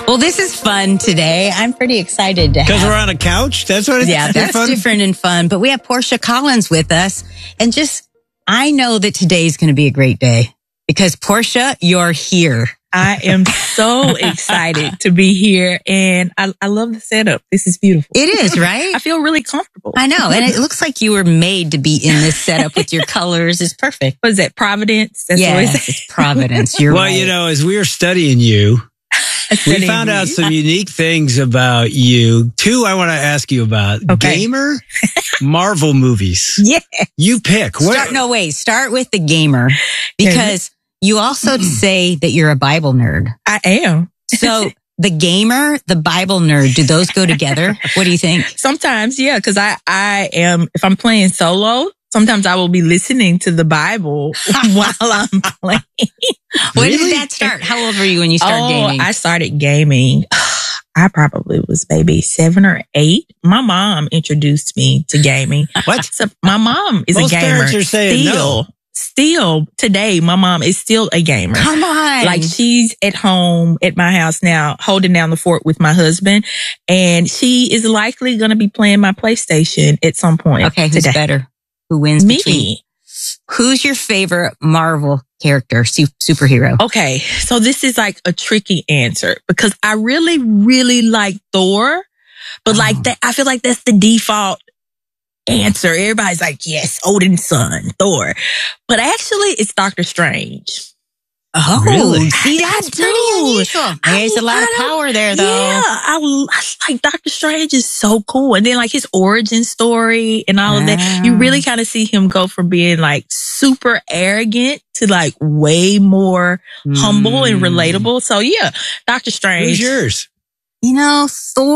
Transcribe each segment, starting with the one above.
Well, this is fun today. I'm pretty excited to have. Because we're on a couch? That's what it's that's fun? different and fun. But we have Portia Collins with us. And I know that today's going to be a great day because Portia, you're here. I am so excited to be here, and I love the setup. This is beautiful. It is, right? I feel really comfortable. I know, and it looks like you were made to be in this setup with your colors. It's perfect. What is that, Providence? That's yes, it's Providence. You're well, right. you know, as we were studying you, we found out some unique things about you. Two, I want to ask you about. Okay. Gamer, Marvel movies. Yeah. You pick. Start with the gamer because you also say that you're a Bible nerd. I am. So the gamer, the Bible nerd, do those go together? What do you think? Sometimes, yeah, because I am, if I'm playing solo, sometimes I will be listening to the Bible while I'm playing. When did that start? How old were you when you started gaming? I started gaming. I probably was maybe 7 or 8. My mom introduced me to gaming. What? So my mom is Most a gamer. parents are saying no. Still today, my mom is still a gamer. Come on. Like she's at home at my house now, holding down the fort with my husband. And she is likely going to be playing my PlayStation at some point. Okay, who's today. better? Who wins Me. between? Who's your favorite Marvel character, superhero? Okay, so this is like a tricky answer because I really, really like Thor, but like that, I feel like that's the default answer. Everybody's like, yes, Odin's son, Thor. But actually, it's Doctor Strange. Oh, really? See, that's pretty unusual. There's a lot of power there, though. Yeah, I like Doctor Strange is so cool. And then like his origin story and all of that, you really kind of see him go from being like super arrogant to like way more humble and relatable. So yeah, Doctor Strange. Who's yours? You know,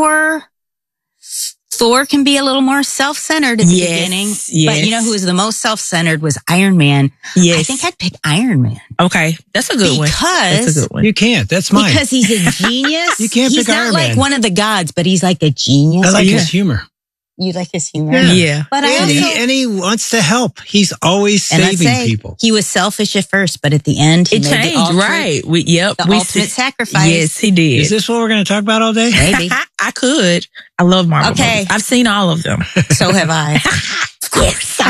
Thor can be a little more self-centered at the beginning. Yes. But you know who was the most self-centered was Iron Man. Yes. I think I'd pick Iron Man. Okay, that's a good one. That's a good one. You can't. That's mine. Because he's a genius. You can't he's pick not Iron like Man. one of the gods, but he's like a genius. I like his humor. You like his humor? Yeah. But I also... And he wants to help. He's always saving people. He was selfish at first, but at the end, he It made changed, the ultimate, right? The ultimate sacrifice. Yes, he did. Is this what we're going to talk about all day? Maybe. I could. I love Marvel Okay. movies. I've seen all of them. So have I. Of course,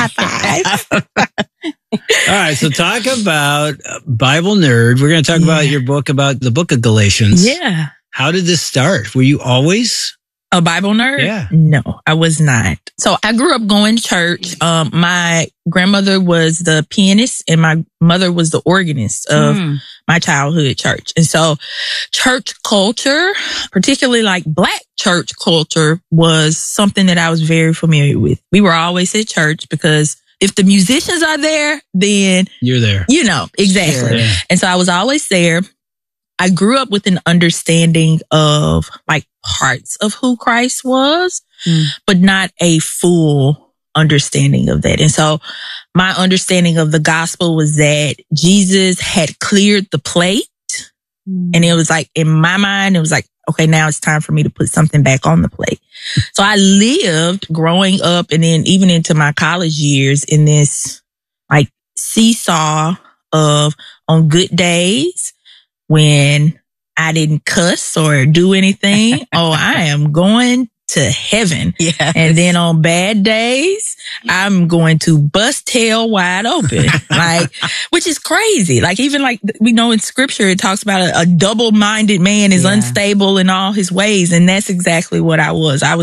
All right. So talk about Bible nerd. We're going to talk about your book about the book of Galatians. Yeah. How did this start? Were you always? A Bible nerd? Yeah. No, I was not. So I grew up going to church. My grandmother was the pianist and my mother was the organist of my childhood church. And so church culture, particularly like Black church culture, was something that I was very familiar with. We were always at church because if the musicians are there, then You're there. you know, exactly. Sure, yeah. And so I was always there. I grew up with an understanding of like parts of who Christ was, but not a full understanding of that. And so my understanding of the gospel was that Jesus had cleared the plate. And it was like, in my mind, it was like, okay, now it's time for me to put something back on the plate. So I lived growing up and then even into my college years in this like seesaw of on good days, when I didn't cuss or do anything, I am going to heain. Yeah. And then on bad days, I'm going to bust hell wide open. Like, which is crazy. Like, even like, we know in scripture, it talks about a double-minded man is unstable in all his ways. And that's exactly what I was. I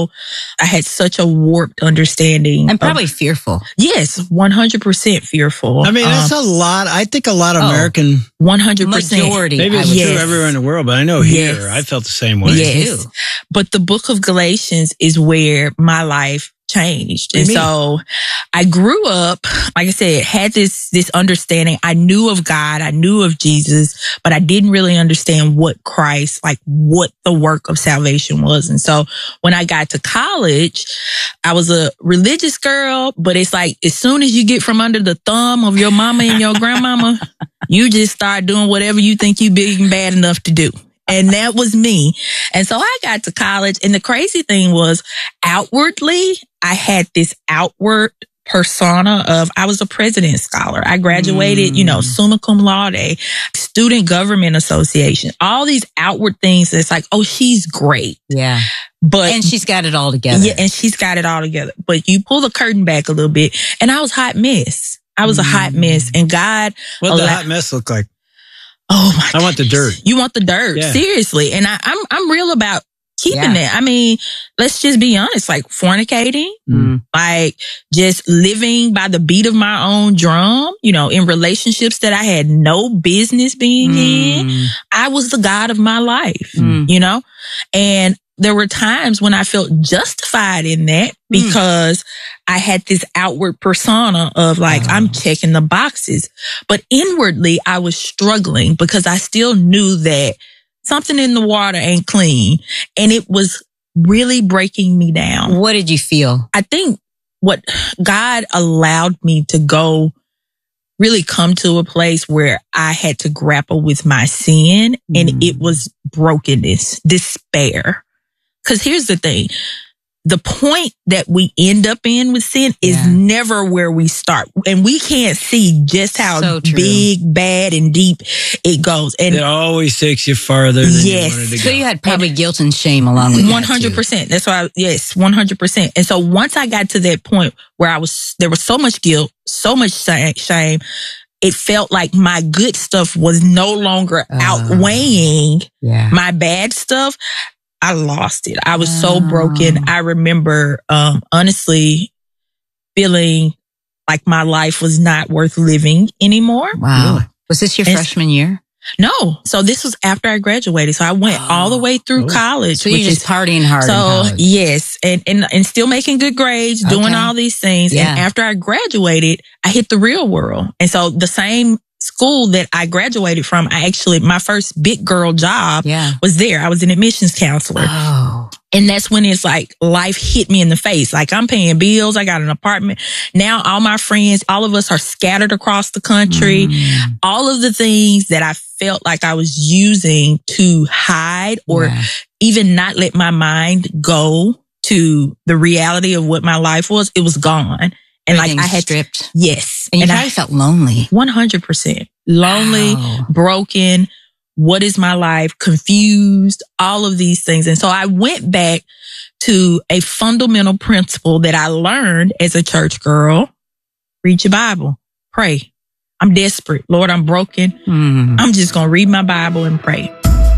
had such a warped understanding. I'm probably fearful. Yes, 100% fearful. I mean, that's a lot. I think a lot of American, 100%. Majority. maybe it's true everywhere in the world, but I know here, I felt the same way. Yes. But the book of Galatians is where my life changed. And so I grew up, like I said, had this understanding. I knew of God. I knew of Jesus, but I didn't really understand what Christ, like what the work of salvation was. And so when I got to college, I was a religious girl, but it's like, as soon as you get from under the thumb of your mama and your grandmama, you just start doing whatever you think you big and bad enough to do. And that was me. And so I got to college, and the crazy thing was, outwardly, I had this outward persona of, I was a President's Scholar. I graduated, summa cum laude, Student Government Association, all these outward things. That's like, oh, she's great. Yeah. And she's got it all together. Yeah. And she's got it all together. But you pull the curtain back a little bit, and I was a hot mess. A hot mess. And God. What did the hot mess look like? Oh my God. I want the dirt. You want the dirt. Yeah. Seriously. And I'm real about keeping it. I mean, let's just be honest, like fornicating, like just living by the beat of my own drum, in relationships that I had no business being in. I was the God of my life, and there were times when I felt justified in that because I had this outward persona of like, I'm checking the boxes, but inwardly I was struggling because I still knew that something in the water ain't clean. And it was really breaking me down. What did you feel? I think what God allowed me to really come to a place where I had to grapple with my sin, and it was brokenness, despair. Because here's the thing. The point that we end up in with sin is never where we start. And we can't see just how big, bad, and deep it goes. And it always takes you farther than you wanted to go. So you had probably guilt and shame along with 100%. That's why, 100%. And so once I got to that point where there was so much guilt, so much shame, it felt like my good stuff was no longer outweighing my bad stuff. I lost it. I was so broken. I remember, honestly feeling like my life was not worth living anymore. Wow. Really? Was this your freshman year? No. So this was after I graduated. So I went all the way through college. So you're just partying hard. So yes. And still making good grades, doing all these things. Yeah. And after I graduated, I hit the real world. And so the same school that I graduated from, my first big girl job was there. I was an admissions counselor. Oh. And that's when it's like life hit me in the face. Like I'm paying bills. I got an apartment. Now all my friends, all of us are scattered across the country. All of the things that I felt like I was using to hide or even not let my mind go to the reality of what my life was, it was gone. And like I had stripped. Yes. And you probably felt lonely. 100%. Lonely, broken. What is my life? Confused, all of these things. And so I went back to a fundamental principle that I learned as a church girl. Read your Bible. Pray. I'm desperate. Lord, I'm broken. I'm just going to read my Bible and pray.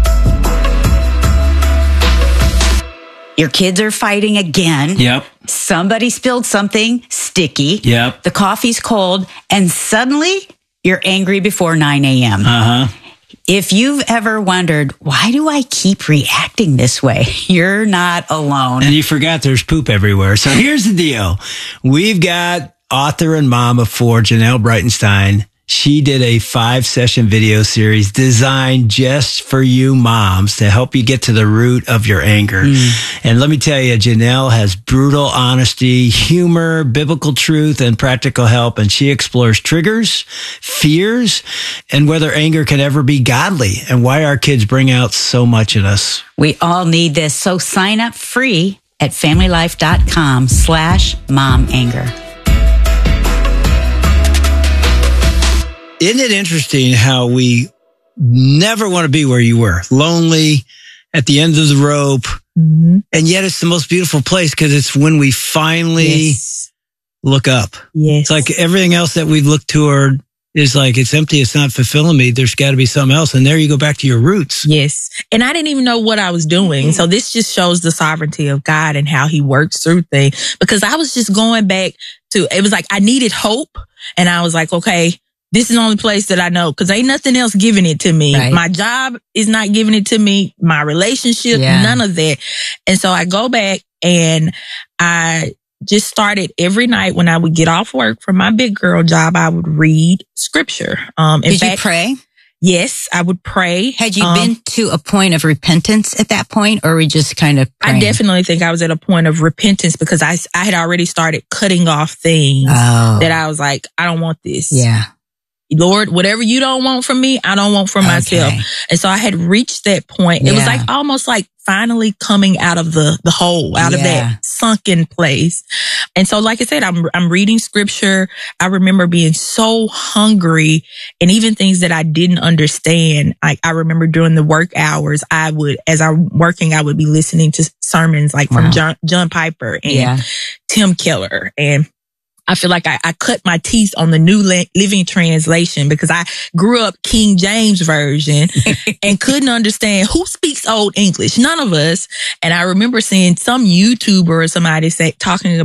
Your kids are fighting again. Yep. Somebody spilled something sticky. Yep. The coffee's cold, and suddenly you're angry before 9 a.m. If you've ever wondered, why do I keep reacting this way? You're not alone. And you forgot there's poop everywhere. So here's the deal. We've got author and mom of 4, Janelle Breitenstein. She did a 5-session video series designed just for you moms to help you get to the root of your anger. And let me tell you, Janelle has brutal honesty, humor, biblical truth, and practical help. And she explores triggers, fears, and whether anger can ever be godly and why our kids bring out so much in us. We all need this. So sign up free at familylife.com/momanger. Isn't it interesting how we never want to be where you were? Lonely, at the end of the rope. And yet it's the most beautiful place because it's when we finally look up. It's like everything else that we've looked toward is like, it's empty. It's not fulfilling me. There's got to be something else. And there you go back to your roots. Yes. And I didn't even know what I was doing. So this just shows the sovereignty of God and how he works through things, because I was just going back to, it was like I needed hope. And I was like, okay, this is the only place that I know, because ain't nothing else giving it to me. Right. My job is not giving it to me. My relationship, none of that. And so I go back and I just started every night when I would get off work from my big girl job, I would read scripture. Did you pray? Yes, I would pray. Had you been to a point of repentance at that point, or were we just kind of praying? I definitely think I was at a point of repentance, because I had already started cutting off things that I was like, I don't want this. Yeah. Lord, whatever you don't want from me, I don't want from myself. And so I had reached that point. It was like almost like finally coming out of the hole, out of that sunken place. And so, like I said, I'm reading scripture. I remember being so hungry, and even things that I didn't understand. I remember during the work hours, as I'm working, I would be listening to sermons like from John Piper and Tim Keller. And I feel like I cut my teeth on the New Living Translation because I grew up King James Version and couldn't understand who speaks Old English. None of us. And I remember seeing some YouTuber or somebody talking